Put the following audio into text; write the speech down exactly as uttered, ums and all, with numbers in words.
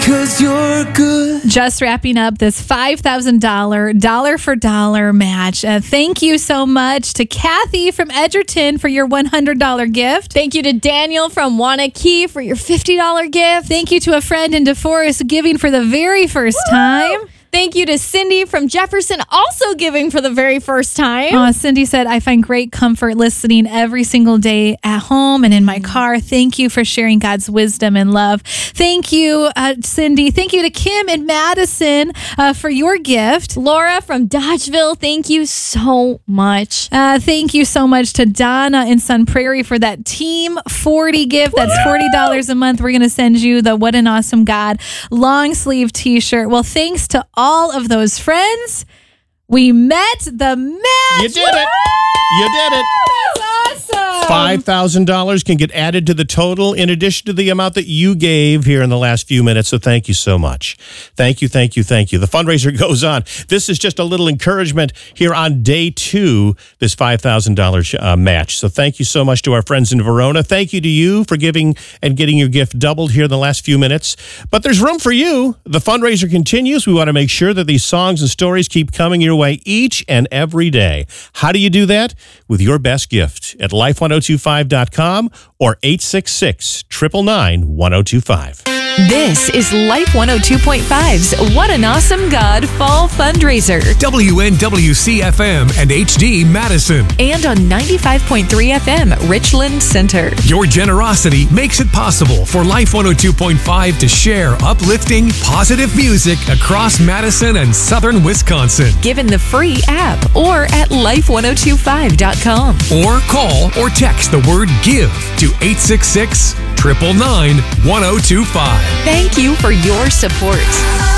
'cause you're good. Just wrapping up this five thousand dollars dollar for dollar match. Uh, thank you so much to Kathy from Edgerton for your one hundred dollars gift. Thank you to Daniel from Wanakee for your fifty dollars gift. Thank you to a friend in DeForest giving for the very first Woo! time. Thank you to Cindy from Jefferson, also giving for the very first time. Uh, Cindy said, I find great comfort listening every single day at home and in my car. Thank you for sharing God's wisdom and love. Thank you, uh, Cindy. Thank you to Kim in Madison uh, for your gift. Laura from Dodgeville, thank you so much. Uh, thank you so much to Donna in Sun Prairie for that Team forty gift. That's forty dollars a month. We're going to send you the What an Awesome God long sleeve t-shirt. Well, thanks to all of those friends. We met the match. You did it. You did it. That's awesome. five thousand dollars can get added to the total in addition to the amount that you gave here in the last few minutes. So thank you so much. Thank you, thank you, thank you. The fundraiser goes on. This is just a little encouragement here on day two, this five thousand dollars uh, match. So thank you so much to our friends in Verona. Thank you to you for giving and getting your gift doubled here in the last few minutes. But there's room for you. The fundraiser continues. We want to make sure that these songs and stories keep coming your way each and every day. How do you do that? With your best gift at life ten twenty-five dot com or eight six six, nine nine nine, one oh two five. This is Life one oh two point five's What an Awesome God Fall Fundraiser. W N W C F M and H D Madison. And on ninety-five point three F M Richland Center. Your generosity makes it possible for Life one oh two point five to share uplifting, positive music across Madison and southern Wisconsin. Give in the free app or at life ten twenty-five dot com. Or call or text the word GIVE to eight six six, nine nine nine, one oh two five. Thank you for your support.